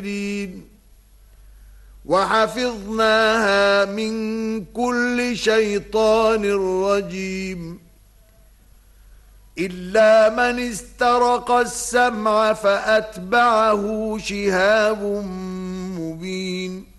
وحفظناها من كل شيطان رجيم إلا من استرق السمع فأتبعه شهاب مبين